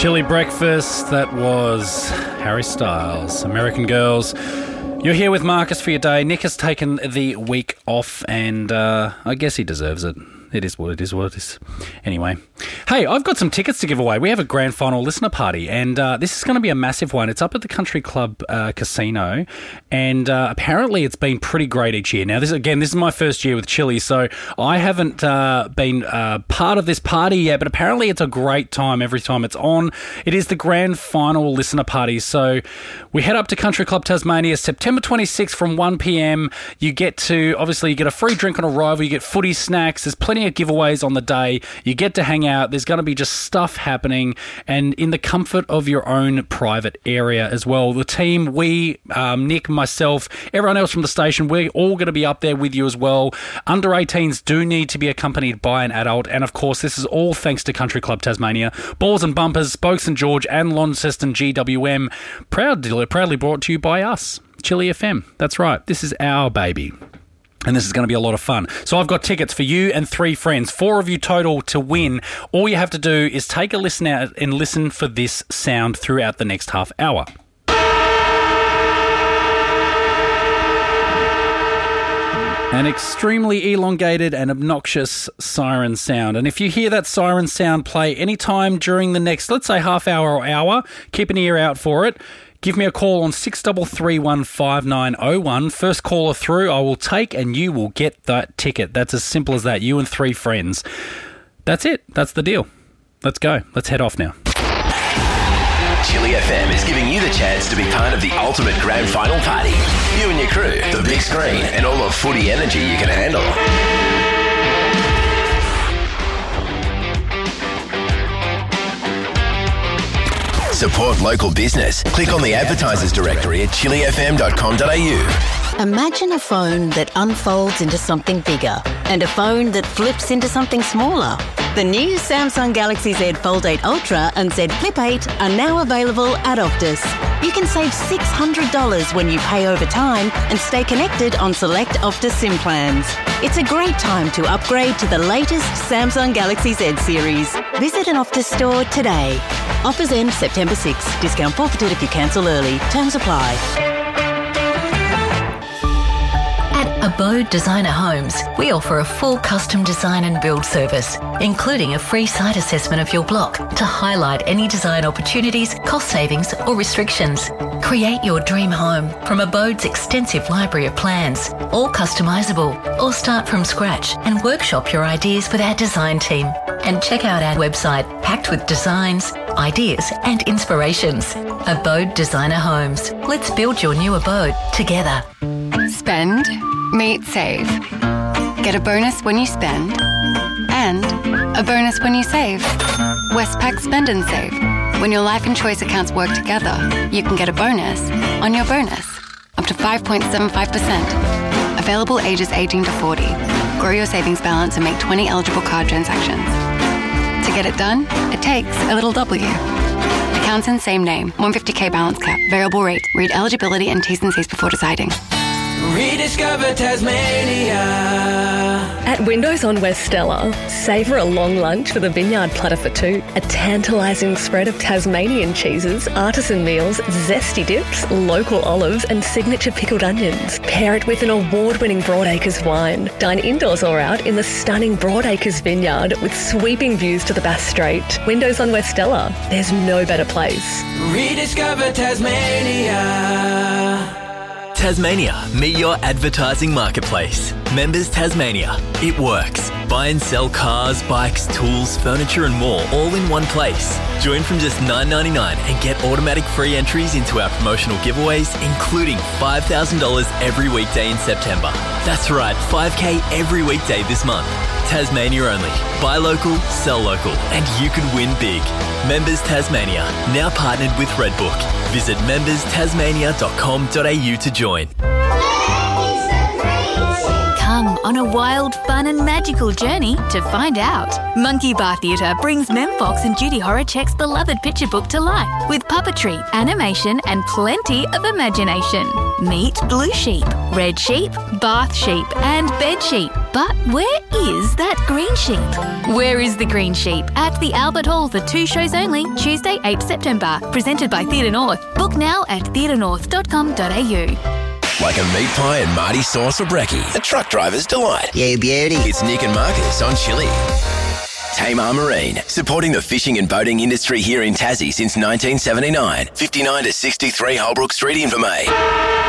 Chili Breakfast, that was Harry Styles, American Girls. You're here with Marcus for your day. Nick has taken the week off and I guess he deserves it. It is what it is. Anyway, hey, I've got some tickets to give away. We have a grand final listener party, and this is going to be a massive one. It's up at the Country Club Casino, and apparently it's been pretty great each year. Now, this is my first year with Chili, so I haven't been part of this party yet, but apparently it's a great time every time it's on. It is the grand final listener party, so we head up to Country Club Tasmania, September 26th from 1 p.m. You get a free drink on arrival, you get footy snacks, there's plenty of giveaways on the day. You get to hang out. There's going to be just stuff happening and in the comfort of your own private area as well. The team, Nick, myself, everyone else from the station, we're all going to be up there with you as well. Under 18s do need to be accompanied by an adult. And of course, this is all thanks to Country Club Tasmania. Balls and Bumpers, Spokes and George and Launceston GWM. Proudly brought to you by us, Chili FM. That's right. This is our baby. And this is going to be a lot of fun. So I've got tickets for you and 3 friends, 4 of you total to win. All you have to do is take a listen out and listen for this sound throughout the next half hour. An extremely elongated and obnoxious siren sound. And if you hear that siren sound play anytime during the next, let's say half hour or hour, keep an ear out for it. Give me a call on 63315901. First caller through, I will take and you will get that ticket. That's as simple as that. You and 3 friends. That's it. That's the deal. Let's go. Let's head off now. Chili FM is giving you the chance to be part of the ultimate grand final party. You and your crew, the big screen, and all the footy energy you can handle. Support local business. Click on the advertisers directory at chilifm.com.au. Imagine a phone that unfolds into something bigger and a phone that flips into something smaller. The new Samsung Galaxy Z Fold 8 Ultra and Z Flip 8 are now available at Optus. You can save $600 when you pay over time and stay connected on select Optus SIM plans. It's a great time to upgrade to the latest Samsung Galaxy Z series. Visit an Optus store today. Offers end September 6. Discount forfeited if you cancel early. Terms apply. At Abode Designer Homes, we offer a full custom design and build service, including a free site assessment of your block to highlight any design opportunities, cost savings or restrictions. Create your dream home from Abode's extensive library of plans, all customisable, or start from scratch and workshop your ideas with our design team. And check out our website, packed with designs, ideas and inspirations. Abode Designer Homes. Let's build your new abode together. Spend, meet, save. Get a bonus when you spend and a bonus when you save. Westpac Spend and Save. When your life and choice accounts work together, you can get a bonus on your bonus, up to 5.75%. Available ages 18 to 40. Grow your savings balance and make 20 eligible card transactions. To get it done, it takes a little W. Accounts in same name, 150k balance cap, variable rate. Read eligibility and T's and C's before deciding. Rediscover Tasmania. At Windows on West Stella, savour a long lunch with a vineyard platter for 2, a tantalising spread of Tasmanian cheeses, artisan meals, zesty dips, local olives and signature pickled onions. Pair it with an award-winning Broadacres wine. Dine indoors or out in the stunning Broadacres vineyard with sweeping views to the Bass Strait. Windows on West Stella, there's no better place. Rediscover Tasmania. Tasmania, meet your advertising marketplace. Members Tasmania. It works. Buy and sell cars, bikes, tools, furniture and more all in one place. Join from just $9.99 and get automatic free entries into our promotional giveaways, including $5,000 every weekday in September. That's right, $5,000 every weekday this month. Tasmania only. Buy local, sell local, and you can win big. Members Tasmania, now partnered with Redbook. Visit memberstasmania.com.au to join. young on a wild, fun and magical journey to find out. Monkey Bar Theatre brings Mem Fox and Judy Horacek's beloved picture book to life with puppetry, animation and plenty of imagination. Meet Blue Sheep, Red Sheep, Bath Sheep and Bed Sheep. But where is that green sheep? Where is the green sheep? At the Albert Hall for 2 shows only, Tuesday 8 September. Presented by Theatre North. Book now at theatrenorth.com.au. Like a meat pie and Marty sauce or brekkie, a truck driver's delight. You beauty. It's Nick and Marcus on Chili. Tamar Marine, supporting the fishing and boating industry here in Tassie since 1979. 59 to 63 Holbrook Street, Invermay.